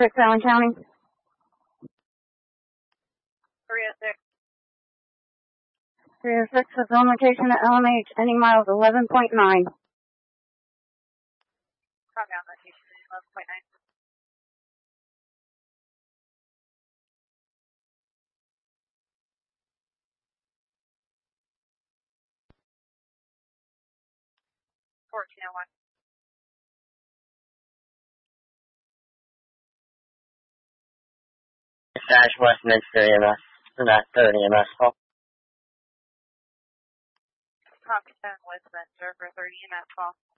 306 Allen County. 306. 306 is on location at LMH, ending miles 11.9. Copy on location 11.9. Dispatch Westminster EMS for that 30 EMS call. Copy 10 Westminster for 30 EMS call.